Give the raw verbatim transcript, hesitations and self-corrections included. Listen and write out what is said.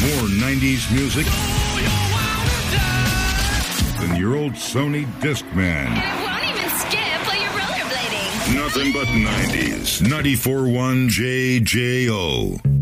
More nineties music than your old Sony Discman. It won't even skip while you're rollerblading. Nothing but nineties. ninety-four point one J J O.